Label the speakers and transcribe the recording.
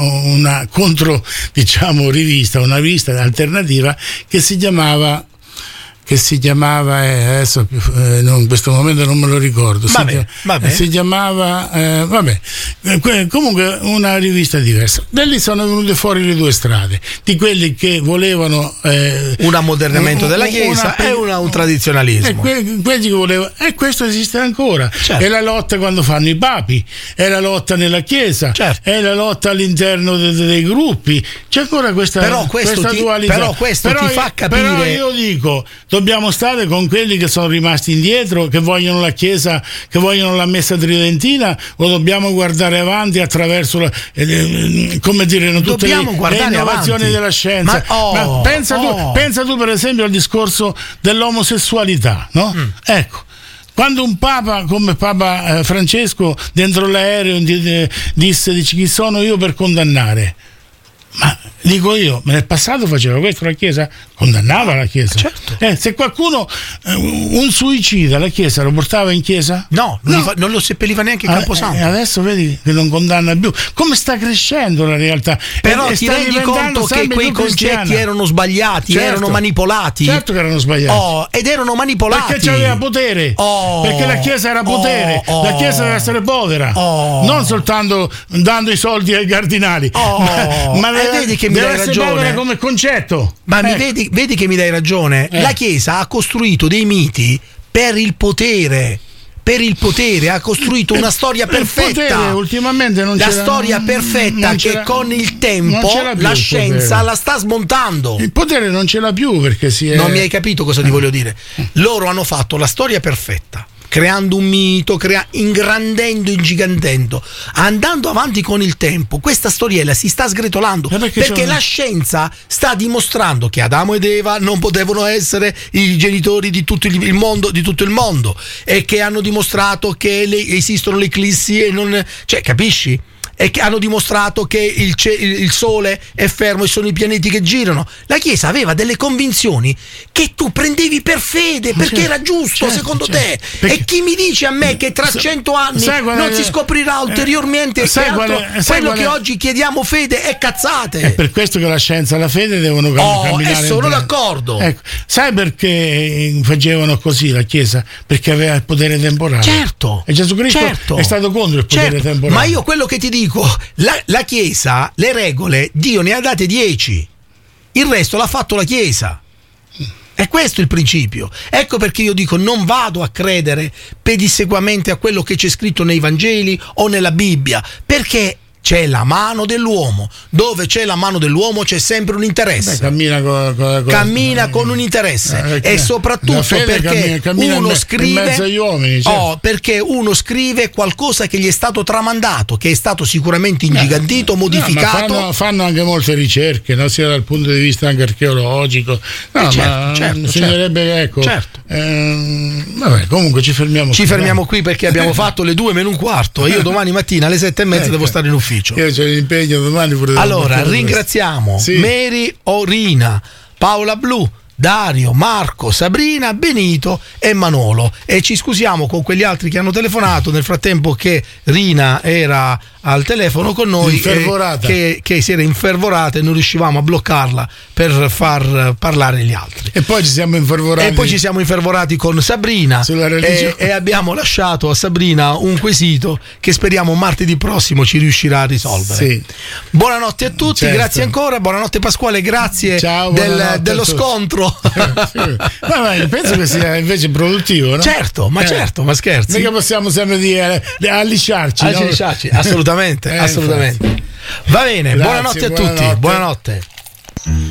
Speaker 1: una contro, diciamo, rivista, una rivista alternativa che si chiamava adesso in questo momento non me lo ricordo. Si chiamava comunque una rivista diversa. Da lì sono venute fuori le due strade, di quelli che volevano
Speaker 2: un ammodernamento della Chiesa e un tradizionalismo,
Speaker 1: quelli che volevano, e questo esiste ancora.
Speaker 2: Certo.
Speaker 1: È la lotta quando fanno i papi, è la lotta nella Chiesa,
Speaker 2: certo,
Speaker 1: è la lotta all'interno dei gruppi, c'è ancora questa dualità.
Speaker 2: Però questo ti fa capire.
Speaker 1: Però io dico, dobbiamo stare con quelli che sono rimasti indietro, che vogliono la Chiesa, che vogliono la messa tridentina, o dobbiamo guardare avanti attraverso come dire, tutte le innovazioni della scienza? Ma pensa tu per esempio al discorso dell'omosessualità, no? Ecco, quando un papa come Papa Francesco dentro l'aereo dice chi sono io per condannare? Ma dico io, nel passato faceva questo la Chiesa? Condannava la Chiesa.
Speaker 2: Certo.
Speaker 1: Se qualcuno, un suicida, la Chiesa lo portava in chiesa?
Speaker 2: No. Non lo seppelliva neanche in Camposanto.
Speaker 1: Adesso vedi che non condanna più. Come sta crescendo la realtà?
Speaker 2: Però ti rendi conto che quei concetti erano sbagliati, erano manipolati.
Speaker 1: Certo che erano sbagliati.
Speaker 2: Ed erano manipolati.
Speaker 1: Perché c'aveva potere. Perché la Chiesa era potere. La Chiesa deve essere povera. Non soltanto dando i soldi ai cardinali. Ma
Speaker 2: vedi che mi dai ragione
Speaker 1: come concetto.
Speaker 2: Ma vedi che mi dai ragione. La Chiesa ha costruito dei miti per il potere. Ha costruito una storia perfetta.
Speaker 1: Ultimamente non
Speaker 2: la storia perfetta che con il tempo la scienza la sta smontando.
Speaker 1: Il potere non ce l'ha più perché
Speaker 2: non mi hai capito cosa ti voglio dire. Loro hanno fatto la storia perfetta, creando un mito, ingrandendo, ingigantendo, andando avanti con il tempo. Questa storiella si sta sgretolando perché la scienza sta dimostrando che Adamo ed Eva non potevano essere i genitori di tutto il mondo, e che hanno dimostrato che esistono le eclissi e non, cioè, capisci? E che hanno dimostrato che il Sole è fermo e sono i pianeti che girano. La Chiesa aveva delle convinzioni che tu prendevi per fede, perché era giusto secondo te. E chi mi dice a me che tra 100 anni non si scoprirà ulteriormente quello che oggi chiediamo fede è cazzate.
Speaker 1: È per questo che la scienza e la fede devono camminare.
Speaker 2: Sono d'accordo.
Speaker 1: Ecco. Sai perché facevano così la Chiesa? Perché aveva il potere temporale.
Speaker 2: Certo.
Speaker 1: E Gesù Cristo è stato contro il potere temporale.
Speaker 2: Ma io quello che ti dico, la Chiesa, le regole, Dio ne ha date 10, il resto l'ha fatto la Chiesa. È questo il principio. Ecco perché io dico, non vado a credere pedissequamente a quello che c'è scritto nei Vangeli o nella Bibbia, perché c'è la mano dell'uomo. Dove c'è la mano dell'uomo c'è sempre un interesse. Cammina con un interesse. E soprattutto perché uno scrive
Speaker 1: in mezzo agli uomini, certo.
Speaker 2: Perché uno scrive qualcosa che gli è stato tramandato, che è stato sicuramente ingigantito, modificato.
Speaker 1: Ma fanno anche molte ricerche, no? Sia dal punto di vista anche archeologico. Bisognerebbe, vabbè, comunque ci fermiamo
Speaker 2: qui perché abbiamo fatto le 2:15 e io domani mattina alle 7:30 devo stare in ufficio.
Speaker 1: Io c'ho l'impegno domani pure.
Speaker 2: Allora ringraziamo Mary Orina, Paola Blu, Dario, Marco, Sabrina, Benito e Manolo, e ci scusiamo con quegli altri che hanno telefonato nel frattempo che Rina era al telefono con noi, che si era infervorata e non riuscivamo a bloccarla per far parlare gli altri.
Speaker 1: E poi ci siamo infervorati
Speaker 2: con Sabrina e abbiamo lasciato a Sabrina un quesito che speriamo martedì prossimo ci riuscirà a risolvere.
Speaker 1: Sì.
Speaker 2: Buonanotte a tutti, grazie ancora, buonanotte Pasquale, grazie dello scontro.
Speaker 1: Ma penso che sia invece produttivo, no?
Speaker 2: Certo, ma scherzi.
Speaker 1: Mica possiamo sempre dire allisciarci.
Speaker 2: Assolutamente. Va bene,
Speaker 1: grazie,
Speaker 2: buonanotte a tutti. Buonanotte.